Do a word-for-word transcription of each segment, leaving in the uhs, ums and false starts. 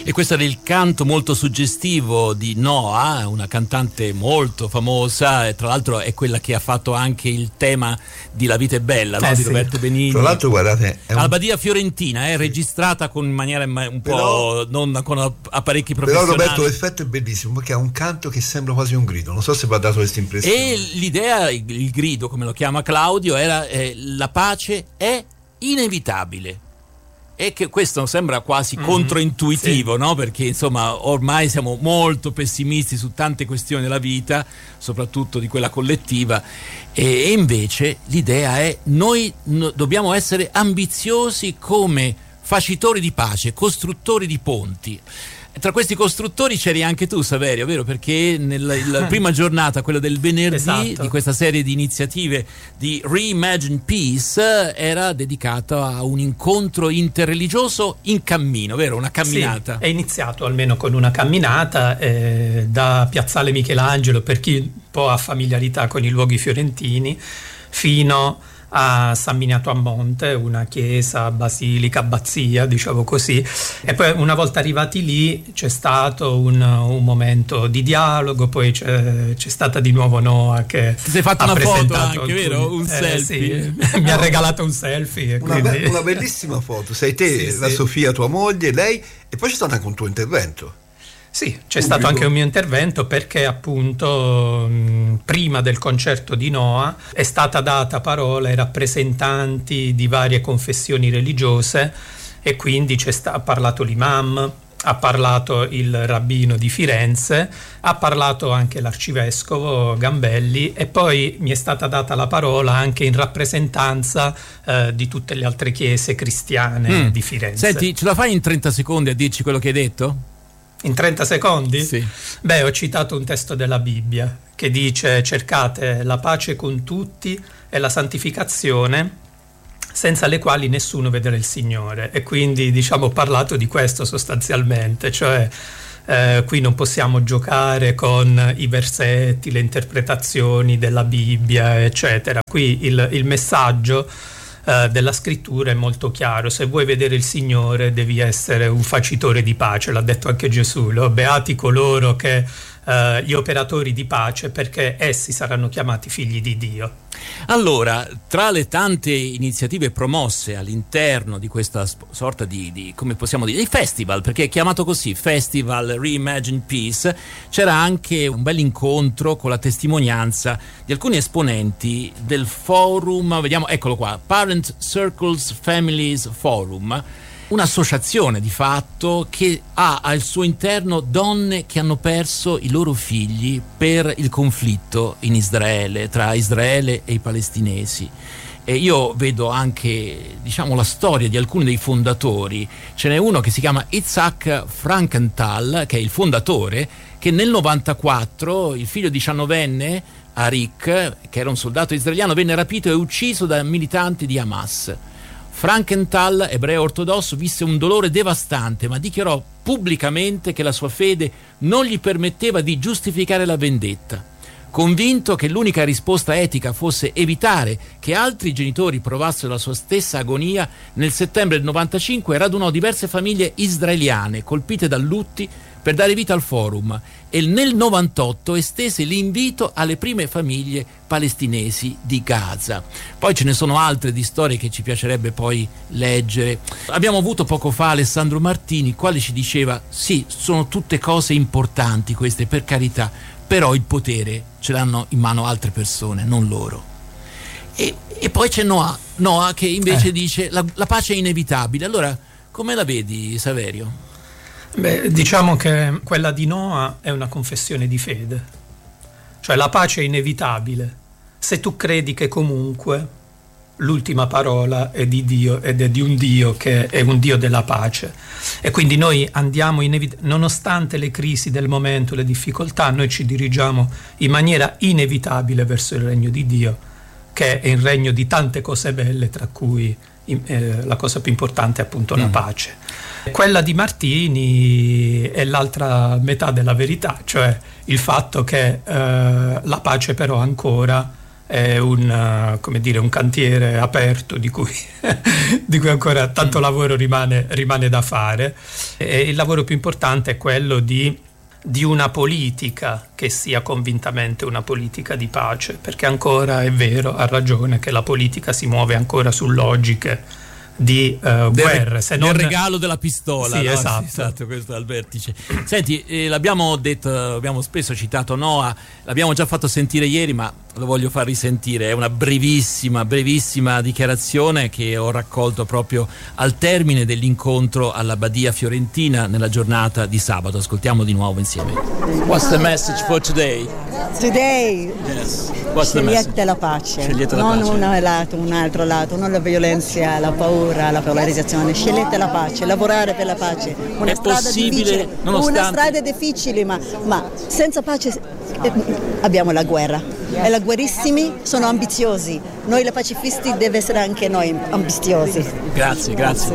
E questo era il canto molto suggestivo di Noa, una cantante molto famosa, e tra l'altro è quella che ha fatto anche il tema di La vita è bella, no? eh di sì. Roberto Benigni. Tra l'altro, guardate, è un... alla Badia Fiorentina, è eh, registrata con in maniera un po' però, non con apparecchi professionali. Però Roberto, l'effetto è bellissimo perché ha un canto che sembra quasi un grido, non so se vi ha dato questa impressione. E l'idea, il grido, come lo chiama Claudio, era eh, la pace è inevitabile. E che questo sembra quasi mm-hmm. controintuitivo, sì. no? Perché insomma ormai siamo molto pessimisti su tante questioni della vita, soprattutto di quella collettiva, e, e invece l'idea è noi no, dobbiamo essere ambiziosi come facitori di pace, costruttori di ponti. Tra questi costruttori c'eri anche tu, Saverio, vero? Perché nella prima giornata, quella del venerdì, esatto. di questa serie di iniziative di Reimagine Peace, era dedicata a un incontro interreligioso in cammino, vero? Una camminata. Sì, è iniziato almeno con una camminata eh, da Piazzale Michelangelo, per chi un po' ha familiarità con i luoghi fiorentini, fino a San Miniato a Monte, una chiesa, basilica, abbazia, diciamo così, e poi una volta arrivati lì c'è stato un, un momento di dialogo, poi c'è, c'è stata di nuovo Noa che ti sei fatto ha una foto anche, alcuni, vero? Un eh, selfie sì, mi ha regalato un selfie e una, quindi... be- una bellissima foto, sei te, sì, la sì. Sofia, tua moglie, lei, e poi c'è stato anche un tuo intervento. Sì, c'è stato anche un mio intervento perché appunto mh, prima del concerto di Noa è stata data parola ai rappresentanti di varie confessioni religiose e quindi c'è sta- ha parlato l'imam, ha parlato il rabbino di Firenze, ha parlato anche l'arcivescovo Gambelli e poi mi è stata data la parola anche in rappresentanza eh, di tutte le altre chiese cristiane mm. di Firenze. Senti, ce la fai in trenta secondi a dirci quello che hai detto? In trenta secondi? Sì. Beh, ho citato un testo della Bibbia che dice: cercate la pace con tutti e la santificazione, senza le quali nessuno vedrà il Signore. E quindi, diciamo, ho parlato di questo sostanzialmente, cioè eh, qui non possiamo giocare con i versetti, le interpretazioni della Bibbia, eccetera. Qui il, il messaggio della scrittura è molto chiaro: se vuoi vedere il Signore devi essere un facitore di pace, l'ha detto anche Gesù, no? Beati coloro che eh, gli operatori di pace, perché essi saranno chiamati figli di Dio. Allora, tra le tante iniziative promosse all'interno di questa sorta di, di come possiamo dire, di festival, perché è chiamato così, Festival Reimagine Peace, c'era anche un bel incontro con la testimonianza di alcuni esponenti del forum, vediamo, eccolo qua, Parent Circles Families Forum, un'associazione di fatto che ha al suo interno donne che hanno perso i loro figli per il conflitto in Israele, tra Israele e i palestinesi. E io vedo anche, diciamo, la storia di alcuni dei fondatori. Ce n'è uno che si chiama Itzhak Frankenthal, che è il fondatore, che nel novantaquattro il figlio diciannovenne Arik, che era un soldato israeliano, venne rapito e ucciso da militanti di Hamas. Frankenthal, ebreo ortodosso, visse un dolore devastante, ma dichiarò pubblicamente che la sua fede non gli permetteva di giustificare la vendetta. Convinto che l'unica risposta etica fosse evitare che altri genitori provassero la sua stessa agonia, nel settembre del novantacinque radunò diverse famiglie israeliane colpite da lutti per dare vita al forum e nel novantotto estese l'invito alle prime famiglie palestinesi di Gaza. Poi ce ne sono altre di storie che ci piacerebbe poi leggere. Abbiamo avuto poco fa Alessandro Martini, quale ci diceva: sì, sono tutte cose importanti queste, per carità, però il potere ce l'hanno in mano altre persone, non loro. E, e poi c'è Noa, Noa che invece eh. dice la, la pace è inevitabile. Allora, come la vedi, Saverio? Beh, diciamo che quella di Noa è una confessione di fede, cioè la pace è inevitabile se tu credi che comunque l'ultima parola è di Dio ed è di un Dio che è un Dio della pace, e quindi noi andiamo inevit- nonostante le crisi del momento, le difficoltà, noi ci dirigiamo in maniera inevitabile verso il regno di Dio, che è il regno di tante cose belle, tra cui eh, la cosa più importante è appunto mm. la pace. Quella di Martini è l'altra metà della verità, cioè il fatto che eh, la pace però ancora è un, come dire, un cantiere aperto di cui, di cui ancora tanto lavoro rimane, rimane da fare, e il lavoro più importante è quello di, di una politica che sia convintamente una politica di pace, perché ancora è vero, ha ragione, che la politica si muove ancora su logiche di uh, guerre, se non il regalo della pistola. Sì, no? esatto. Sì, esatto, questo è il vertice. Senti, eh, l'abbiamo detto, abbiamo spesso citato Noah, l'abbiamo già fatto sentire ieri, ma lo voglio far risentire. È una brevissima, brevissima dichiarazione che ho raccolto proprio al termine dell'incontro alla Badia Fiorentina nella giornata di sabato. Ascoltiamo di nuovo insieme. What's the message for today? Today, yes. What's the message? Scegliete la pace, Scegliete la non pace. un lato, un altro lato, non la violenza, la paura, la polarizzazione. Scegliete la pace, lavorare per la pace. Una È strada possibile, difficile, nonostante... una strada difficile, ma, ma senza pace eh, abbiamo la guerra. E i guerrissimi sono ambiziosi. Noi, i pacifisti, deve essere anche noi ambiziosi. Grazie, grazie.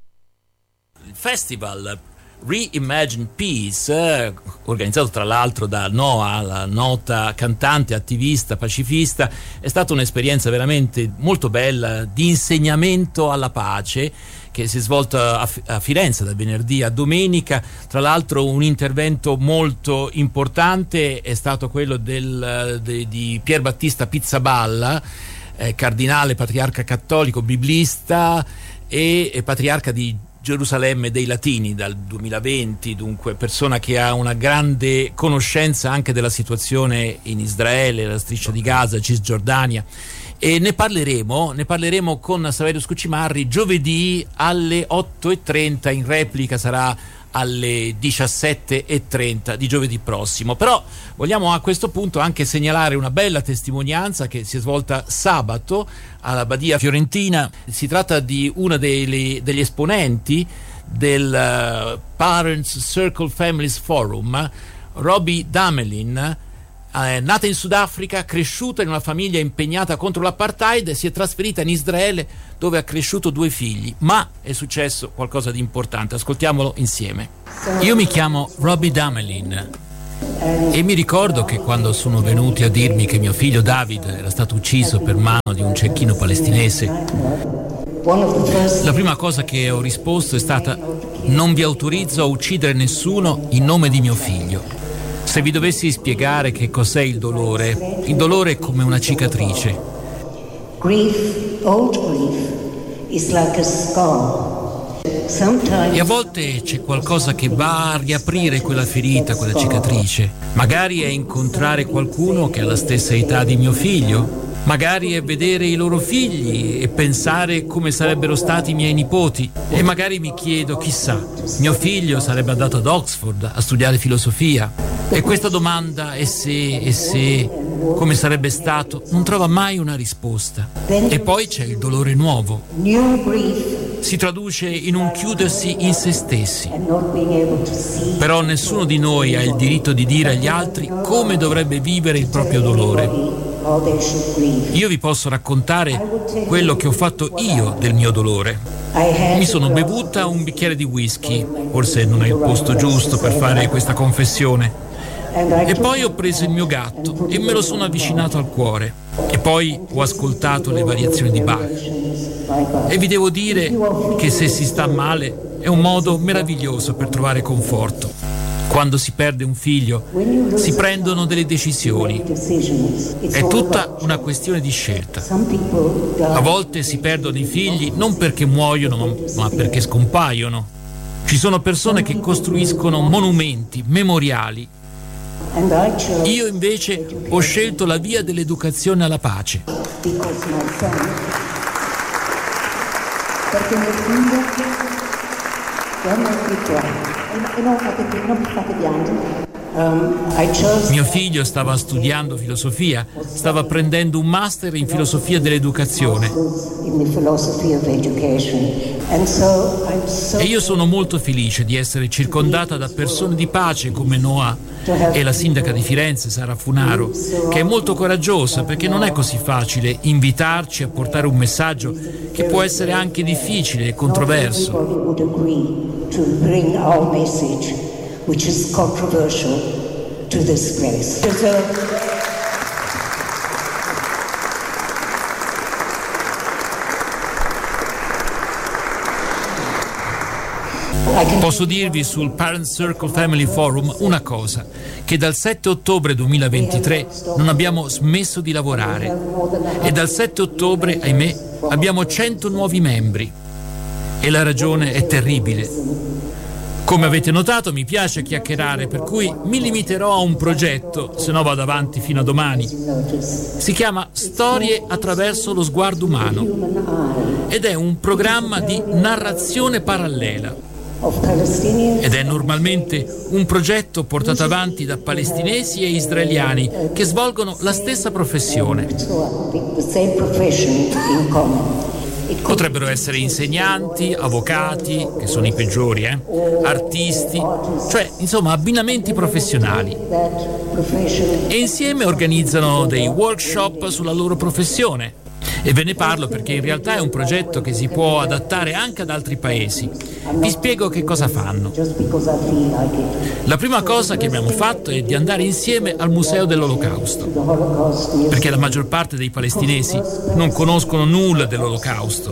Il festival Reimagine Peace, eh, organizzato tra l'altro da Noah, la nota cantante, attivista, pacifista, è stata un'esperienza veramente molto bella di insegnamento alla pace, che si è svolta a, a Firenze da venerdì a domenica. Tra l'altro un intervento molto importante è stato quello del, de, di Pier Battista Pizzaballa, eh, cardinale, patriarca cattolico, biblista e, e patriarca di Gerusalemme dei Latini dal duemilaventi, dunque persona che ha una grande conoscenza anche della situazione in Israele, la striscia di Gaza, Cisgiordania, e ne parleremo, ne parleremo con Saverio Scuccimarri giovedì alle otto e trenta, in replica sarà alle diciassette e trenta di giovedì prossimo. Però vogliamo a questo punto anche segnalare una bella testimonianza che si è svolta sabato alla Badia Fiorentina. Si tratta di uno degli, degli esponenti del uh, Parents Circle Families Forum, Robbie Damelin. È nata in Sudafrica, cresciuta in una famiglia impegnata contro l'apartheid, si è trasferita in Israele dove ha cresciuto due figli, ma è successo qualcosa di importante. Ascoltiamolo insieme. Io mi chiamo Robbie Damelin e mi ricordo che quando sono venuti a dirmi che mio figlio David era stato ucciso per mano di un cecchino palestinese, la prima cosa che ho risposto è stata: non vi autorizzo a uccidere nessuno in nome di mio figlio. Se vi dovessi spiegare che cos'è il dolore, il dolore è come una cicatrice. Grief, old grief, is like a scar. Sometimes... E a volte c'è qualcosa che va a riaprire quella ferita, quella cicatrice. Magari è incontrare qualcuno che ha la stessa età di mio figlio. Magari è vedere i loro figli e pensare come sarebbero stati i miei nipoti. E magari mi chiedo, chissà, mio figlio sarebbe andato ad Oxford a studiare filosofia. E questa domanda, e se, e se, come sarebbe stato, non trova mai una risposta. E poi c'è il dolore nuovo. Si traduce in un chiudersi in se stessi. Però nessuno di noi ha il diritto di dire agli altri come dovrebbe vivere il proprio dolore. Io vi posso raccontare quello che ho fatto io del mio dolore. Mi sono bevuta un bicchiere di whisky, forse non è il posto giusto per fare questa confessione. E poi ho preso il mio gatto e me lo sono avvicinato al cuore. E poi ho ascoltato le variazioni di Bach. E vi devo dire che se si sta male è un modo meraviglioso per trovare conforto. Quando si perde un figlio si prendono delle decisioni. È tutta una questione di scelta. A volte si perdono i figli non perché muoiono, ma perché scompaiono. Ci sono persone che costruiscono monumenti, memoriali. Io invece ho scelto la via dell'educazione alla pace. Perché mio figlio dorme scritto. E non fate, non fate piangere. Um, I chose... Mio figlio stava studiando filosofia, stava prendendo un master in filosofia dell'educazione. In the philosophy of education. And so I'm so... E io sono molto felice di essere circondata da persone di pace come Noah e la sindaca di Firenze, Sara Funaro, che è molto coraggiosa perché non è così facile invitarci a portare un messaggio che può essere anche difficile e controverso. Would agree to bring our message, which is controversial, to this place. Posso dirvi sul Parent Circle Family Forum una cosa, che dal sette ottobre duemilaventitré non abbiamo smesso di lavorare e dal sette ottobre, ahimè, abbiamo cento nuovi membri e la ragione è terribile. Come avete notato, mi piace chiacchierare, per cui mi limiterò a un progetto, se no vado avanti fino a domani. Si chiama Storie attraverso lo sguardo umano ed è un programma di narrazione parallela. Ed è normalmente un progetto portato avanti da palestinesi e israeliani che svolgono la stessa professione. Potrebbero essere insegnanti, avvocati, che sono i peggiori, eh? artisti, cioè insomma abbinamenti professionali. E insieme organizzano dei workshop sulla loro professione. E ve ne parlo perché in realtà è un progetto che si può adattare anche ad altri paesi. Vi spiego che cosa fanno. La prima cosa che abbiamo fatto è di andare insieme al Museo dell'Olocausto, perché la maggior parte dei palestinesi non conoscono nulla dell'Olocausto.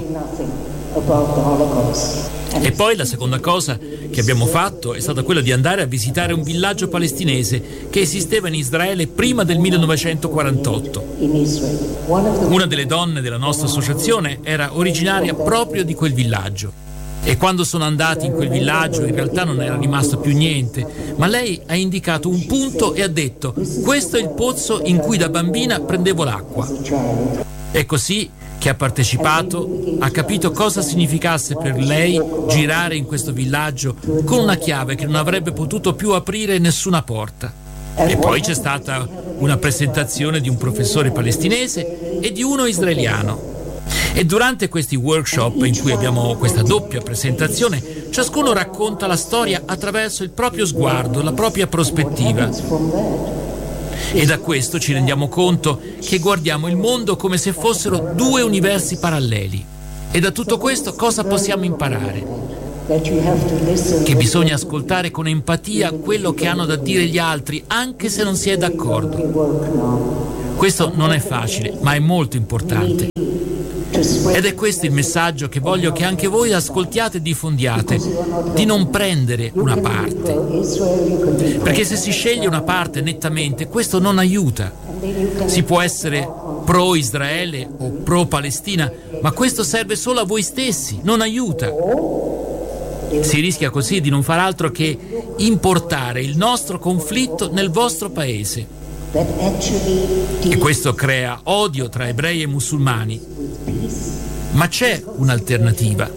E poi la seconda cosa che abbiamo fatto è stata quella di andare a visitare un villaggio palestinese che esisteva in Israele prima del millenovecentoquarantotto. Una delle donne della nostra associazione era originaria proprio di quel villaggio. E quando sono andati in quel villaggio in realtà non era rimasto più niente, ma lei ha indicato un punto e ha detto: questo è il pozzo in cui da bambina prendevo l'acqua. È così che ha partecipato, ha capito cosa significasse per lei girare in questo villaggio con una chiave che non avrebbe potuto più aprire nessuna porta. E poi c'è stata una presentazione di un professore palestinese e di uno israeliano. E durante questi workshop in cui abbiamo questa doppia presentazione, ciascuno racconta la storia attraverso il proprio sguardo, la propria prospettiva. E da questo ci rendiamo conto che guardiamo il mondo come se fossero due universi paralleli. E da tutto questo cosa possiamo imparare? Che bisogna ascoltare con empatia quello che hanno da dire gli altri, anche se non si è d'accordo. Questo non è facile, ma è molto importante. Ed è questo il messaggio che voglio che anche voi ascoltiate e diffondiate, di non prendere una parte. Perché se si sceglie una parte nettamente, questo non aiuta. Si può essere pro-Israele o pro-Palestina, ma questo serve solo a voi stessi, non aiuta. Si rischia così di non far altro che importare il nostro conflitto nel vostro paese. E questo crea odio tra ebrei e musulmani. Ma c'è un'alternativa.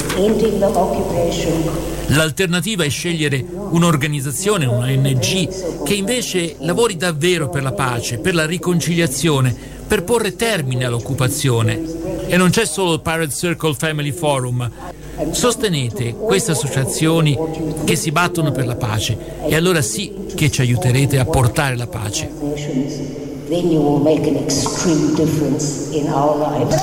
L'alternativa è scegliere un'organizzazione, una O N G, che invece lavori davvero per la pace, per la riconciliazione, per porre termine all'occupazione. E non c'è solo il Parent Circle Family Forum. Sostenete queste associazioni che si battono per la pace e allora sì che ci aiuterete a portare la pace. Then you will make an extreme difference in our lives.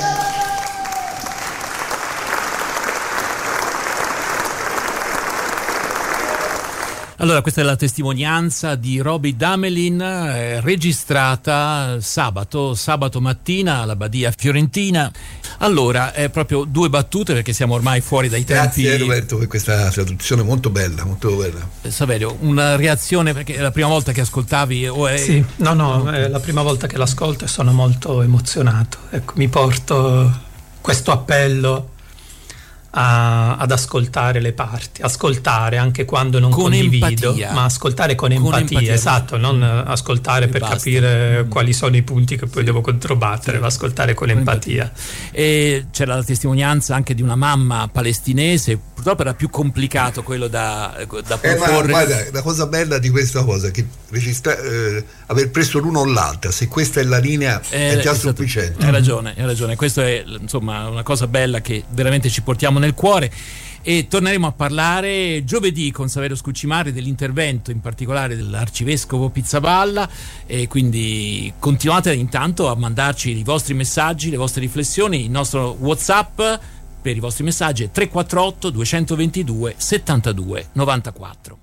Allora, questa è la testimonianza di Robi Damelin, eh, registrata sabato, sabato mattina alla Badia Fiorentina. Allora, è proprio due battute perché siamo ormai fuori dai tempi. Grazie Roberto per questa traduzione molto bella, molto bella. Saverio, una reazione, perché è la prima volta che ascoltavi? O è... Sì, no, no, è la prima volta che l'ascolto e sono molto emozionato. Ecco, mi porto questo appello A, ad ascoltare le parti, ascoltare anche quando non con condivido, empatia. Ma ascoltare con, con empatia, empatia, esatto, non ascoltare per basta. Capire quali sono i punti che poi sì. devo controbattere, ma ascoltare con, con empatia. empatia. E c'era la testimonianza anche di una mamma palestinese, purtroppo era più complicato quello da, da proporre. Eh, ma guarda, la cosa bella di questa cosa è che registra, eh, aver preso l'uno o l'altra, se questa è la linea eh, è già esatto, sufficiente. Hai ragione, hai ragione, questa è insomma una cosa bella che veramente ci portiamo nel cuore. E torneremo a parlare giovedì con Saverio Scuccimari dell'intervento in particolare dell'arcivescovo Pizzaballa, e quindi continuate intanto a mandarci i vostri messaggi, le vostre riflessioni. Il nostro WhatsApp per i vostri messaggi è tre quattro otto due due due settantadue novantaquattro.